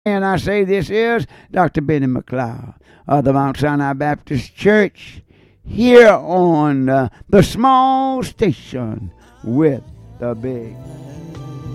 And I say this is Dr. Benny McLeod of the Mount Sinai Baptist Church here on the small station with the big